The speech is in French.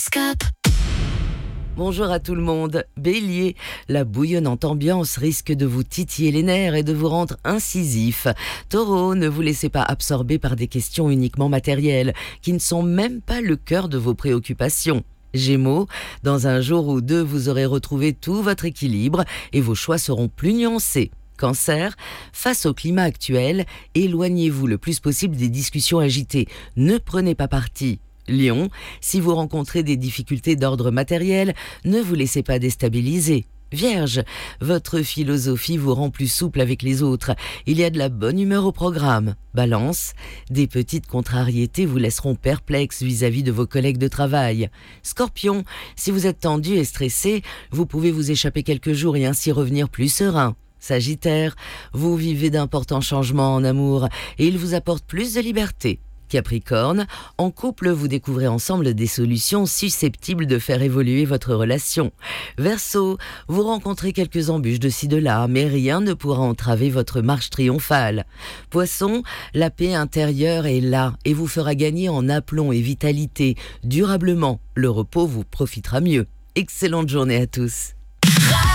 Bonjour à tout le monde. Bélier, la bouillonnante ambiance risque de vous titiller les nerfs et de vous rendre incisif. Taureau, ne vous laissez pas absorber par des questions uniquement matérielles, qui ne sont même pas le cœur de vos préoccupations. Gémeaux, dans un jour ou deux, vous aurez retrouvé tout votre équilibre et vos choix seront plus nuancés. Cancer, face au climat actuel, éloignez-vous le plus possible des discussions agitées. Ne prenez pas parti. Lion, si vous rencontrez des difficultés d'ordre matériel, ne vous laissez pas déstabiliser. Vierge, votre philosophie vous rend plus souple avec les autres. Il y a de la bonne humeur au programme. Balance, des petites contrariétés vous laisseront perplexe vis-à-vis de vos collègues de travail. Scorpion, si vous êtes tendu et stressé, vous pouvez vous échapper quelques jours et ainsi revenir plus serein. Sagittaire, vous vivez d'importants changements en amour et ils vous apportent plus de liberté. Capricorne, en couple, vous découvrez ensemble des solutions susceptibles de faire évoluer votre relation. Verseau, vous rencontrez quelques embûches de ci de là, mais rien ne pourra entraver votre marche triomphale. Poisson, la paix intérieure est là et vous fera gagner en aplomb et vitalité. Durablement, le repos vous profitera mieux. Excellente journée à tous.